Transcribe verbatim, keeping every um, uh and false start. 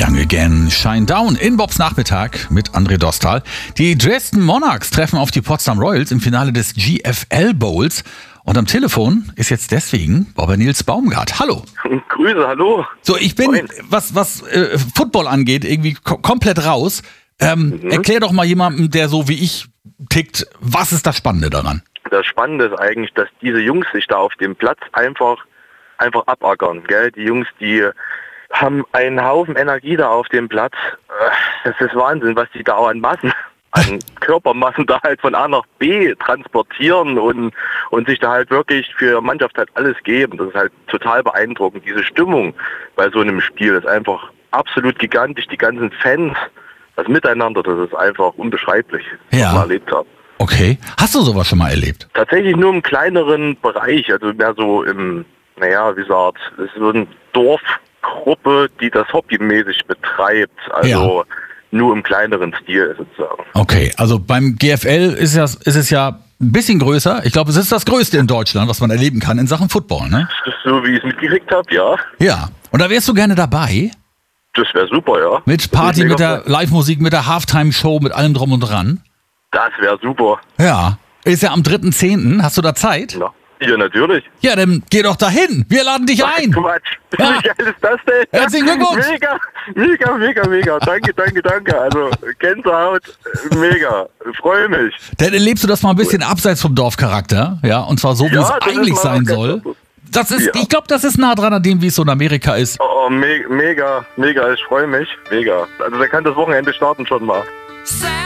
Young Again, Shine Down in Bobs Nachmittag mit André Dostal. Die Dresden Monarchs treffen auf die Potsdam Royals im Finale des G F L Bowls. Und am Telefon ist jetzt deswegen Bobber Nils Baumgart. Hallo. Grüße, hallo. So, ich bin, Moin. was, was äh, Football angeht, irgendwie ko- komplett raus. Ähm, Mhm. Erklär doch mal jemandem, der so wie ich tickt, was ist das Spannende daran? Das Spannende ist eigentlich, dass diese Jungs sich da auf dem Platz einfach, einfach abackern. Gell? Die Jungs, die haben einen Haufen Energie da auf dem Platz. Äh, Das ist Wahnsinn, was die da an Massen, an Körpermassen da halt von A nach B transportieren und, und sich da halt wirklich für ihre Mannschaft halt alles geben. Das ist halt total beeindruckend. Diese Stimmung bei so einem Spiel ist einfach absolut gigantisch. Die ganzen Fans, das Miteinander, das ist einfach unbeschreiblich, was Ja. wir erlebt haben. Okay. Hast du sowas schon mal erlebt? Tatsächlich nur im kleineren Bereich, also mehr so im, naja, wie gesagt, es ist so eine Dorfgruppe, die das hobbymäßig betreibt, also nur im kleineren Stil sozusagen. Okay, also beim G F L ist, ja, ist es ja ein bisschen größer. Ich glaube, es ist das Größte in Deutschland, was man erleben kann in Sachen Football, ne? Das ist so, wie ich es mitgekriegt habe, ja. Ja. Und da wärst du gerne dabei? Das wäre super, ja. Mit Party, Das mit ist mega der Live-Musik, mit der Halftime-Show, mit allem drum und dran? Das wäre super. Ja. Ist ja am dritten zehnten Hast du da Zeit? Ja. Ja, natürlich. Ja, dann geh doch dahin. Wir laden dich ein. Quatsch. Ja. Wie geil ist das denn? Herzlichen Glückwunsch. Mega, mega, mega, mega. Danke, danke, danke. Also Gänsehaut, mega. Freue mich. Dann erlebst du das mal ein bisschen abseits vom Dorfcharakter. Ja, und zwar so, wie Ja, es das ist eigentlich mal sein ganz soll. anders. Das ist, Ja. ich glaube, das ist nah dran an dem, wie es so in Amerika ist. Oh, me mega, mega. Ich freue mich. Mega. Also da kann das Wochenende starten schon mal.